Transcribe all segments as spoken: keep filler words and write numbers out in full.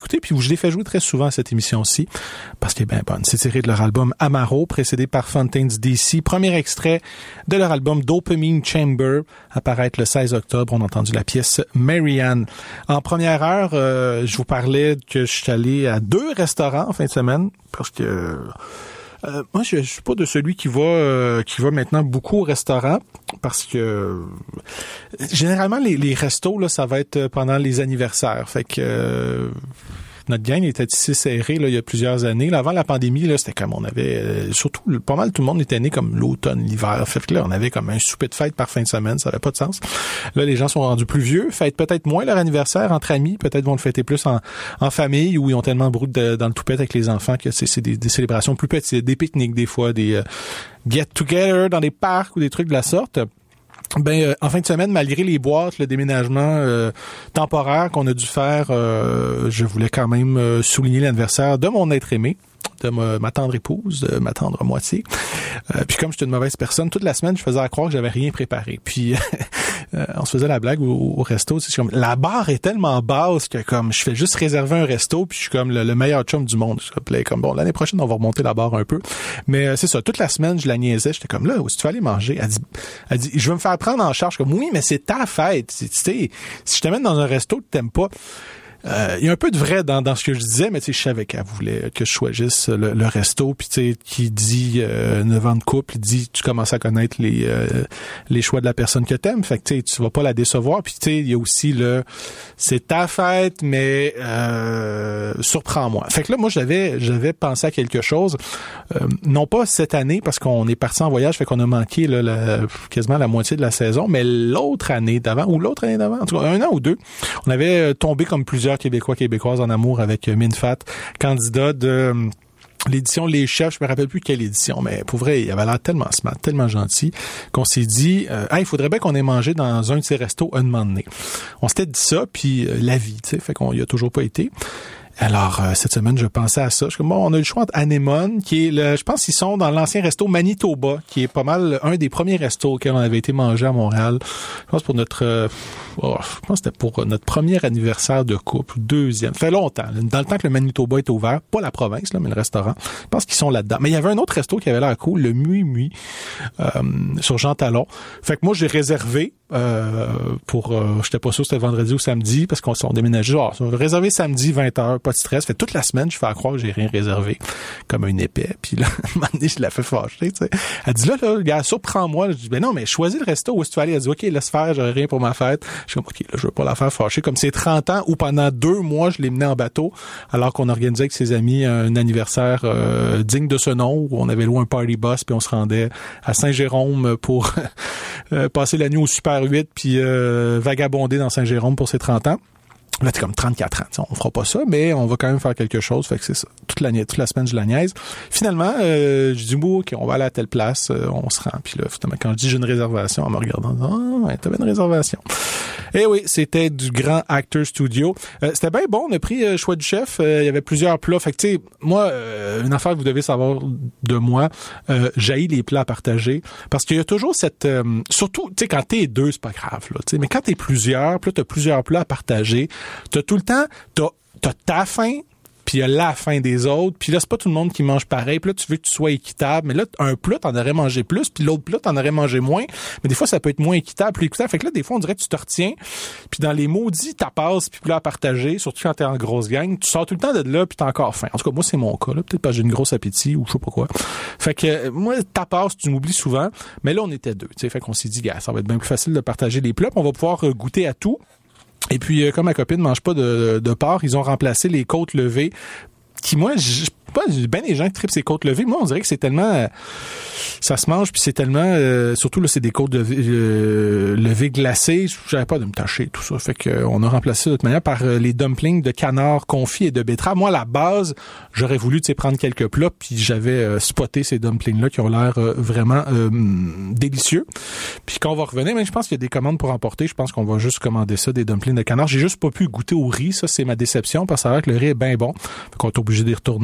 écouter, puis je l'ai fait jouer très souvent à cette émission-ci, parce qu'elle est bien bonne. C'est tiré de leur album Amaro, précédé par Fontaines D C. Premier extrait de leur album Dopamine Chamber, apparaître le seize octobre. On a entendu la pièce Marianne. En première heure, euh, je vous parlais que je suis allé à deux restaurants en fin de semaine, parce que... Euh, moi, je, je suis pas de celui qui va euh, qui va maintenant beaucoup au restaurant parce que euh, généralement les, les restos là, ça va être pendant les anniversaires. Fait que euh, notre gang était ici serré là, il y a plusieurs années. Là, avant la pandémie, là, c'était comme on avait euh, surtout pas mal tout le monde était né comme l'automne, l'hiver. Fait que là, on avait comme un souper de fête par fin de semaine, ça avait pas de sens. Là, les gens sont rendus plus vieux, fêtent peut-être moins leur anniversaire entre amis, peut-être vont le fêter plus en, en famille où ils ont tellement de broute de, dans le toupette avec les enfants que c'est, c'est des, des célébrations plus petites, des pique-niques des fois, des euh, get-together dans des parcs ou des trucs de la sorte. Ben euh, en fin de semaine, malgré les boîtes, le déménagement euh, temporaire qu'on a dû faire, euh, je voulais quand même euh, souligner l'anniversaire de mon être aimé, de ma, ma tendre épouse, de ma tendre moitié. Euh, puis comme j'étais une mauvaise personne, toute la semaine, je faisais à croire que j'avais rien préparé. Puis euh, on se faisait la blague au, au resto. C'est comme la barre est tellement basse que comme je fais juste réserver un resto, puis je suis comme le, le meilleur chum du monde. Je suis comme bon, l'année prochaine on va remonter la barre un peu. Mais euh, c'est ça, toute la semaine je la niaisais. J'étais comme là, où est-ce que tu vas aller manger? Elle dit, elle dit, je veux me faire prendre en charge. Comme oui, mais c'est ta fête. Tu sais, si je te mets dans un resto que t'aimes pas. Euh, il y a un peu de vrai dans, dans ce que je disais, mais tu sais, je savais qu'elle voulait que je choisisse le, le resto, puis tu sais, qui dit euh, neuf ans de couple, il dit tu commences à connaître les euh, les choix de la personne que t'aimes, fait que tu sais, tu vas pas la décevoir, puis tu sais, il y a aussi le c'est ta fête, mais euh, surprends-moi. Fait que là, moi, j'avais j'avais pensé à quelque chose, euh, non pas cette année parce qu'on est parti en voyage, fait qu'on a manqué là, la, quasiment la moitié de la saison, mais l'autre année d'avant ou l'autre année d'avant, en tout cas un an ou deux, on avait tombé comme plusieurs Québécois, Québécoises en amour avec Minfat, candidat de euh, l'édition Les Chefs. Je me rappelle plus quelle édition, mais pour vrai, il avait l'air tellement smart, tellement gentil, qu'on s'est dit, euh, ah, il faudrait bien qu'on ait mangé dans un de ces restos un moment donné. On s'était dit ça, puis euh, la vie, tu sais, fait qu'on y a toujours pas été. Alors, euh, cette semaine, je pensais à ça. Je suis comme, bon, on a le choix entre Anémone, qui est le, je pense qu'ils sont dans l'ancien resto Manitoba, qui est pas mal un des premiers restos auxquels on avait été mangé à Montréal. Je pense pour notre, euh, oh, je pense que c'était pour notre premier anniversaire de couple, deuxième. Ça fait longtemps. Dans le temps que le Manitoba était ouvert, pas la province, là, mais le restaurant. Je pense qu'ils sont là-dedans. Mais il y avait un autre resto qui avait l'air cool, le Mui Mui, euh, sur Jean Talon. Fait que moi, j'ai réservé, euh, pour, euh, j'étais pas sûr si c'était vendredi ou samedi, parce qu'on s'est déménagé. Oh, réservé samedi, vingt heures. Pas de stress. Fait toute la semaine, je fais à croire que j'ai rien réservé. Comme un épais. Puis là, à un moment donné, je la fais fâcher, tu sais. Elle dit là, là, le gars, surprends-moi. Je dis, ben non, mais choisis le resto où est-ce que tu vas aller. Elle dit, OK, laisse faire, j'aurai rien pour ma fête. Je suis comme, OK, là, je veux pas la faire fâcher. Comme c'est trente ans où pendant deux mois, je l'ai mené en bateau, alors qu'on organisait avec ses amis un anniversaire euh, digne de ce nom, où on avait loué un party bus, puis on se rendait à Saint-Jérôme pour euh, passer la nuit au Super huit, puis euh, vagabonder dans Saint-Jérôme pour ses trente ans. Là, t'es comme trente-quatre ans. On fera pas ça, mais on va quand même faire quelque chose. Fait que c'est ça. Toute la, toute la semaine, je la niaise. Finalement, euh, je dis, bon, OK, on va aller à telle place, euh, on se rend. Puis là, finalement, quand je dis j'ai une réservation, en me regardant, ah, ouais, t'avais une réservation. Eh oui, c'était du Grand Acteur Studio. Euh, c'était bien bon. On a pris euh, choix du chef. Euh, il y avait plusieurs plats. Fait que, tu sais, moi, euh, une affaire que vous devez savoir de moi, euh, j'haïs les plats à partager. Parce qu'il y a toujours cette... Euh, surtout, tu sais, quand t'es deux, c'est pas grave, là. Tu sais, mais quand t'es plusieurs, puis là, t'as plusieurs plats à partager, t'as tout le temps... T'as, t'as ta faim, puis il y a la faim des autres, puis là, c'est pas tout le monde qui mange pareil, puis là, tu veux que tu sois équitable, mais là, un plat, t'en aurais mangé plus, puis l'autre plat, t'en aurais mangé moins, mais des fois, ça peut être moins équitable, plus équitable, fait que là, des fois, on dirait que tu te retiens, puis dans les maudits tapas, puis plats à partager, surtout quand t'es en grosse gang, tu sors tout le temps de là, puis t'as encore faim. En tout cas, moi, c'est mon cas, là, peut-être parce que j'ai une grosse appétit, ou je sais pas quoi. Fait que, moi, tapas, tu m'oublies souvent, mais là, on était deux, tu sais, fait qu'on s'est dit, gars, ça va être bien plus facile de partager les plats, puis on va pouvoir goûter à tout. Et puis, euh, comme ma copine mange pas de, de porc, ils ont remplacé les côtes levées qui, moi, je pas bien des gens qui trippent ces côtes levées. Moi, on dirait que c'est tellement... Euh, ça se mange, puis c'est tellement... Euh, surtout, là, c'est des côtes levées, euh, levées glacées. J'avais pas de me tâcher, tout ça. Fait que euh, on a remplacé de toute manière par euh, les dumplings de canard confit et de betterave. Moi, à la base, j'aurais voulu, tu sais, prendre quelques plats, puis j'avais euh, spoté ces dumplings-là qui ont l'air euh, vraiment euh, délicieux. Puis quand on va revenir, mais je pense qu'il y a des commandes pour emporter. Je pense qu'on va juste commander ça, des dumplings de canard. J'ai juste pas pu goûter au riz. Ça, c'est ma déception, parce que ça a l'air que le riz est bien bon. Fait qu'on est obligé d'y retourner, puis comme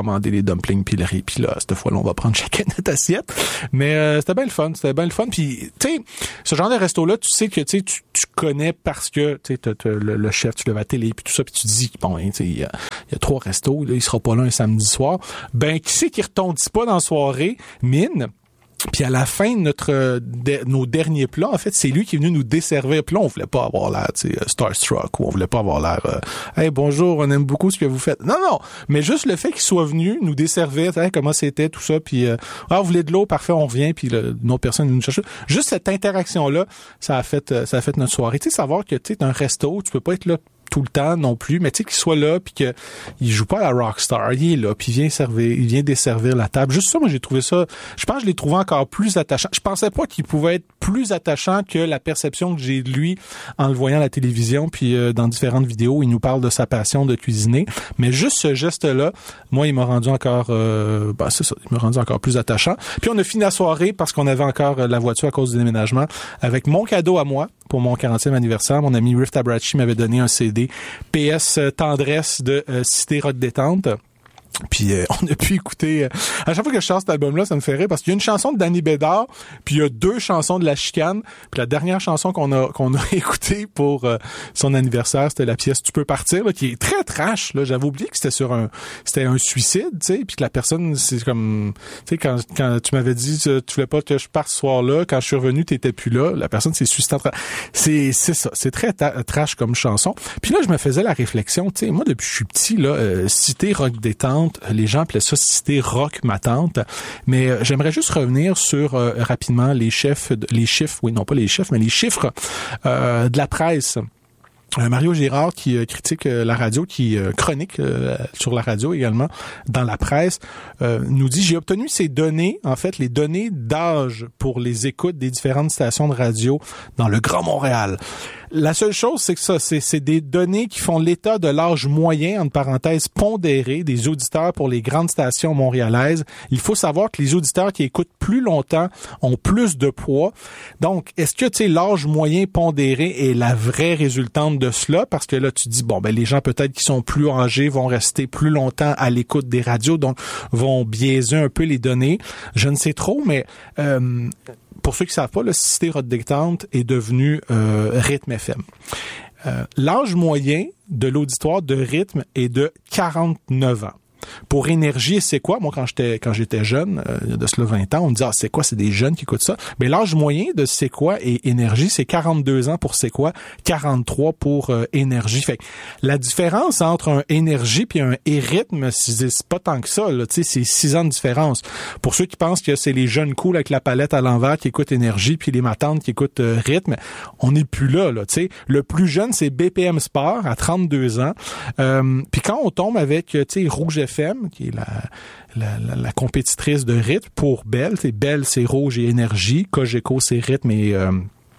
commander les dumplings puis le riz. Puis là, cette fois-là, on va prendre chacun notre assiette. Mais euh, c'était bien le fun. C'était bien le fun. Puis, tu sais, ce genre de resto-là, tu sais que tu tu tu connais parce que tu sais le, le chef, tu le vas à la télé puis tout ça, puis tu dis, bon, tu sais, il y a, il y a trois restos, là, il sera pas là un samedi soir. Ben, qui c'est qui retondit pas dans la soirée? Mine. Puis à la fin de notre de, nos derniers plats, en fait, c'est lui qui est venu nous desservir. Puis là, on voulait pas avoir l'air, tu sais, starstruck, ou on voulait pas avoir l'air euh, hey, bonjour, on aime beaucoup ce que vous faites. Non, non, mais juste le fait qu'il soit venu nous desservir, hey, comment c'était, tout ça, puis euh, ah, vous voulez de l'eau, parfait, on revient, puis le, une autre personne nous cherche. Juste cette interaction-là, ça a fait ça a fait notre soirée. Tu sais, savoir que tu sais, un resto, tu peux pas être là tout le temps non plus, mais tu sais qu'il soit là puis que il joue pas à la rockstar, il est là puis il vient servir, il vient desservir la table. Juste ça, moi j'ai trouvé ça, je pense que je l'ai trouvé encore plus attachant. Je pensais pas qu'il pouvait être plus attachant que la perception que j'ai de lui en le voyant à la télévision puis euh, dans différentes vidéos, il nous parle de sa passion de cuisiner, mais juste ce geste-là, moi il m'a rendu encore euh, ben c'est ça, il m'a rendu encore plus attachant. Puis on a fini la soirée parce qu'on avait encore euh, la voiture à cause du déménagement avec mon cadeau à moi pour mon quarantième anniversaire. Mon ami Riff Tabrachi m'avait donné un C D P S Tendresse de euh, Cité Rock Détente. Puis euh, on a pu écouter... Euh, à chaque fois que je chante cet album-là, ça me fait rire parce qu'il y a une chanson de Danny Bédard, puis il y a deux chansons de La Chicane. Puis la dernière chanson qu'on a qu'on a écoutée pour euh, son anniversaire, c'était la pièce « Tu peux partir », là, qui est très trash. Là, j'avais oublié que c'était sur un c'était un suicide, tu sais, puis que la personne, c'est comme... Tu sais, quand, quand tu m'avais dit « Tu voulais pas que je parte ce soir-là », quand je suis revenu, t'étais plus là. La personne s'est suicidée. C'est, c'est ça, c'est très ta- trash comme chanson. Puis là, je me faisais la réflexion, tu sais, moi, depuis que je suis petit, là, euh, Cité Rock Détente, les gens appelaient ça Cité Rock Ma Tante, mais euh, j'aimerais juste revenir sur euh, rapidement les chefs, les chiffres, oui non pas les chiffres, mais les chiffres euh, de la presse. Euh, Mario Girard qui euh, critique euh, la radio, qui euh, chronique euh, sur la radio également dans la presse, euh, nous dit « J'ai obtenu ces données, en fait, les données d'âge pour les écoutes des différentes stations de radio dans le Grand Montréal. » La seule chose, c'est que ça, c'est, c'est des données qui font l'état de l'âge moyen, entre parenthèses, pondéré des auditeurs pour les grandes stations montréalaises. Il faut savoir que les auditeurs qui écoutent plus longtemps ont plus de poids. Donc, est-ce que, tu sais, l'âge moyen pondéré est la vraie résultante de cela? Parce que là, tu dis, bon, ben, les gens peut-être qui sont plus âgés vont rester plus longtemps à l'écoute des radios, donc vont biaiser un peu les données. Je ne sais trop, mais... Euh, pour ceux qui savent pas, le Cité Rock Détente est devenu euh, Rythme F M. Euh, l'âge moyen de l'auditoire de Rythme est de quarante-neuf ans. Pour Énergie, c'est quoi? Moi, quand j'étais quand j'étais jeune, euh, de cela vingt ans, on me disait, ah, c'est quoi? C'est des jeunes qui écoutent ça. Mais l'âge moyen de C'est quoi et Énergie, c'est quarante-deux ans pour C'est quoi, quarante-trois pour euh, Énergie. Fait que la différence entre un Énergie puis un et Rythme, c'est, c'est pas tant que ça, là. Tu sais, c'est six ans de différence. Pour ceux qui pensent que c'est les jeunes cool avec la palette à l'envers qui écoutent Énergie puis les matantes qui écoutent euh, Rythme, on n'est plus là, là. Tu sais, le plus jeune, c'est B P M Sport à trente-deux ans. Euh, puis quand on tombe avec, tu sais, Rouge F M, qui est la, la, la, la compétitrice de Rythme pour Belle. C'est Belle, c'est Rouge et Énergie. Cogeco, c'est Rythme et... Euh,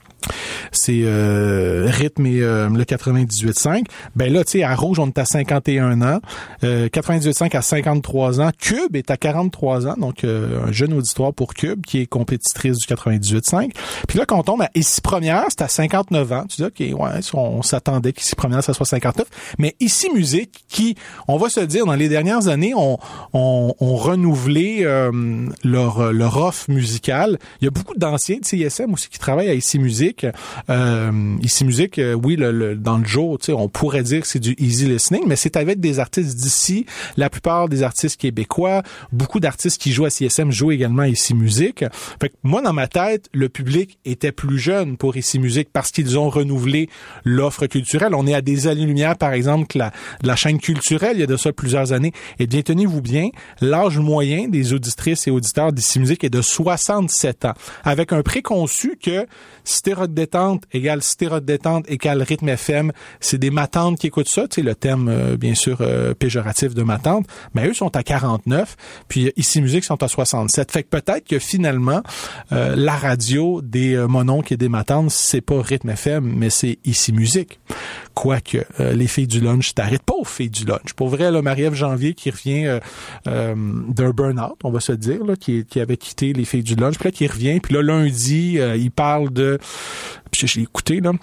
c'est euh, Rythme et euh, le quatre-vingt-dix-huit virgule cinq. Ben là, tu sais, à Rouge, on est à cinquante et un ans. Euh, quatre-vingt-dix-huit virgule cinq à cinquante-trois ans. Cube est à quarante-trois ans, donc euh, un jeune auditoire pour Cube, qui est compétitrice du quatre-vingt-dix-huit virgule cinq. Puis là, quand on tombe à Ici Première, c'est à cinquante-neuf ans. Tu dis, OK, ouais, on s'attendait qu'Ici Première, ça soit cinquante-neuf. Mais Ici Musique, qui, on va se dire, dans les dernières années, ont on, on renouvelé euh, leur, leur offre musicale. Il y a beaucoup d'anciens de C I S M aussi qui travaillent à Ici Musique. Euh, Ici Musique, euh, oui, le, le, dans le jour, tu sais, on pourrait dire que c'est du easy listening, mais c'est avec des artistes d'ici, la plupart des artistes québécois, beaucoup d'artistes qui jouent à C I S M jouent également à Ici Musique. Fait que moi, dans ma tête, le public était plus jeune pour Ici Musique parce qu'ils ont renouvelé l'offre culturelle. On est à des années-lumière, par exemple, que la, de la chaîne culturelle, il y a de ça plusieurs années. Et bien, tenez-vous bien, l'âge moyen des auditrices et auditeurs d'Ici Musique est de soixante-sept ans, avec un préconçu que Cité Rock Détente égale Cité Rock Détente égale Rythme F M, c'est des matantes qui écoutent ça, tu sais, le terme, euh, bien sûr, euh, péjoratif de matante, mais eux sont à quarante-neuf, puis Ici Musique sont à soixante-sept. Fait que peut-être que finalement, euh, la radio des euh, mononcles et des matantes, c'est pas Rythme F M, mais c'est Ici Musique. Quoique, euh, les filles du lunch t'arrêtent pas aux filles du lunch. Pour vrai, là, Marie-Ève Janvier qui revient euh, euh, d'un burn-out, on va se dire, là, qui, qui avait quitté les filles du lunch, puis là, qui revient, puis là, lundi, euh, il parle de... Puis j'ai écouté, là,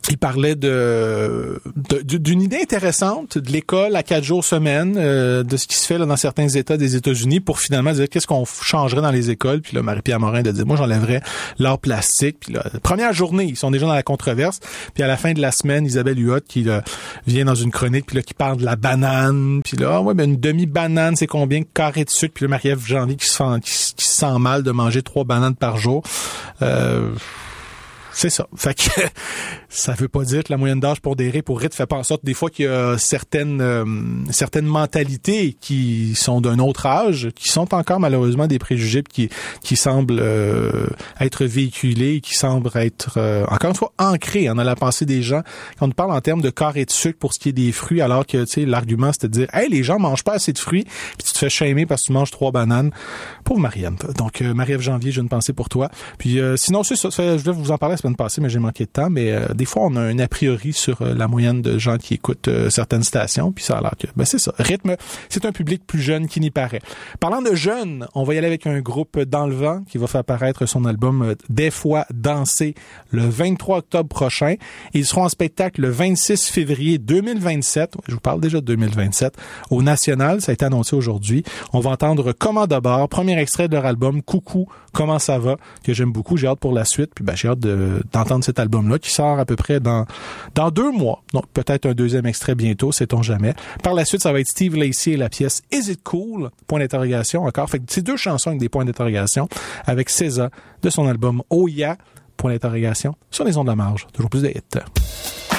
il parlait de, de d'une idée intéressante de l'école à quatre jours semaine, euh, de ce qui se fait là, dans certains États des États-Unis pour finalement dire qu'est-ce qu'on changerait dans les écoles. Puis là, Marie-Pierre Morin de dire, moi, j'enlèverais l'art plastique. Puis là, première journée, ils sont déjà dans la controverse. Puis à la fin de la semaine, Isabelle Huot qui là, vient dans une chronique, puis là, qui parle de la banane. Puis là, ah ouais, ben une demi-banane, c'est combien de carrés de sucre? Puis là, Marie-Ève Janvier qui se, sent, qui, qui se sent mal de manger trois bananes par jour. Euh... C'est ça. Fait que ça veut pas dire que la moyenne d'âge pondérée pour rythme fait pas en sorte des fois qu'il y a certaines euh, certaines mentalités qui sont d'un autre âge, qui sont encore malheureusement des préjugés qui qui semblent euh, être véhiculés, qui semblent être euh, encore une fois ancrés dans la pensée des gens. Quand on parle en termes de carré de sucre pour ce qui est des fruits, alors que tu sais l'argument c'était de dire hey les gens mangent pas assez de fruits, puis tu te fais shamer parce que tu manges trois bananes. Pauvre Marianne. Donc euh, Marie-Ève Janvier, j'ai une pensée pour toi. Puis euh, sinon c'est ça, je vais vous en parler la semaine passée, mais j'ai manqué de temps. Mais euh, des fois, on a un a priori sur euh, la moyenne de gens qui écoutent euh, certaines stations, puis ça a l'air que, ben c'est ça. Rythme, c'est un public plus jeune qui n'y paraît. Parlant de jeunes, on va y aller avec un groupe Dans le vent qui va faire paraître son album euh, Des fois danser le vingt-trois octobre prochain. Et ils seront en spectacle le vingt-six février deux mille vingt-sept. Je vous parle déjà de deux mille vingt-sept. Au National, ça a été annoncé aujourd'hui. On va entendre Comment de bord, premier extrait de leur album Coucou, comment ça va, que j'aime beaucoup. J'ai hâte pour la suite. Puis ben j'ai hâte de, d'entendre cet album-là qui sort à peu près dans dans deux mois. Donc peut-être un deuxième extrait bientôt, sait-on jamais. Par la suite, ça va être Steve Lacy et la pièce Is It Cool? Point d'interrogation encore. Fait que c'est deux chansons avec des points d'interrogation avec César de son album Oh Yeah? Point d'interrogation sur les ondes de la marge. Toujours plus de hits.